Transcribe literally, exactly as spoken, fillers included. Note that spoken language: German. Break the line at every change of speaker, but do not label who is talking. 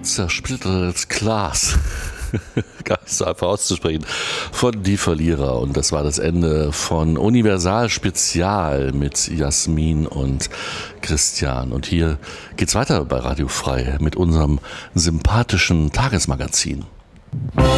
zersplittertes Glas. Gar nicht so einfach auszusprechen. Von Die Verlierer. Und das war das Ende von Universal Spezial mit Jasmin und Christian. Und hier geht's weiter bei Radio Frei mit unserem sympathischen Tagesmagazin.